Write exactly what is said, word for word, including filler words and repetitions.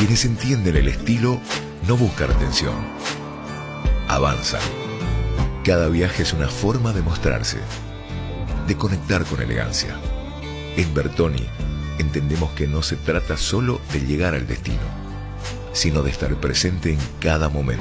Quienes entienden el estilo no buscan atención, avanzan. Cada viaje es una forma de mostrarse, de conectar con elegancia. En Bertoni entendemos que no se trata solo de llegar al destino, sino de estar presente en cada momento.